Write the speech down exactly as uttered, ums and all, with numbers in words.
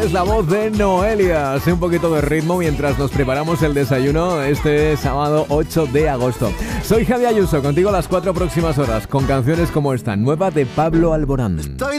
es la voz de Noelia. Hace un poquito de ritmo mientras nos preparamos el desayuno este sábado ocho de agosto. Soy Javi Ayuso, contigo las cuatro próximas horas con canciones como esta, nueva de Pablo Alborán. Estoy